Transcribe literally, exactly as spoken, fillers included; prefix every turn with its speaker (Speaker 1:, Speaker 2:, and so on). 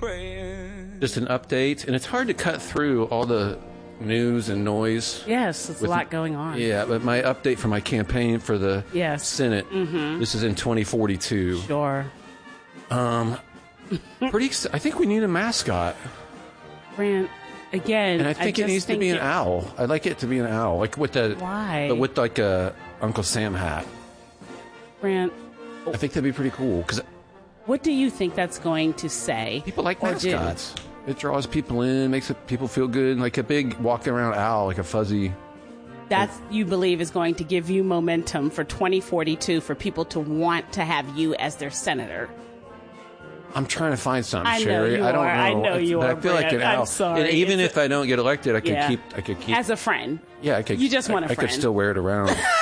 Speaker 1: just an update, and it's hard to cut through all the news and noise.
Speaker 2: Yes, it's a lot going on.
Speaker 1: Yeah, but my update for my campaign for the
Speaker 2: yes.
Speaker 1: Senate, mm-hmm. this is in twenty forty-two.
Speaker 2: Sure.
Speaker 1: Um, pretty. Ex- I think we need a mascot.
Speaker 2: Grant, again,
Speaker 1: and I think
Speaker 2: I
Speaker 1: it needs
Speaker 2: think
Speaker 1: to be
Speaker 2: it,
Speaker 1: an owl. I'd like it to be an owl, like with the
Speaker 2: why,
Speaker 1: but with like a Uncle Sam hat.
Speaker 2: Grant,
Speaker 1: I think that'd be pretty cool. Because
Speaker 2: what do you think that's going to say?
Speaker 1: People like
Speaker 2: or
Speaker 1: mascots.
Speaker 2: Do?
Speaker 1: It draws people in, makes it, people feel good. Like a big walking around owl, like a fuzzy.
Speaker 2: That's, you believe, is going to give you momentum for twenty forty-two for people to want to have you as their senator.
Speaker 1: I'm trying to find something,
Speaker 2: I know
Speaker 1: Sherry.
Speaker 2: you
Speaker 1: I don't
Speaker 2: are.
Speaker 1: know.
Speaker 2: I know
Speaker 1: it's,
Speaker 2: you
Speaker 1: but
Speaker 2: are.
Speaker 1: I feel
Speaker 2: Brad.
Speaker 1: like an owl.
Speaker 2: I'm sorry.
Speaker 1: And even
Speaker 2: It's
Speaker 1: if
Speaker 2: a,
Speaker 1: I don't get elected, I could
Speaker 2: yeah.
Speaker 1: keep. I could keep
Speaker 2: as a friend.
Speaker 1: Yeah, I could.
Speaker 2: You just want a
Speaker 1: I,
Speaker 2: friend.
Speaker 1: I could still wear it around.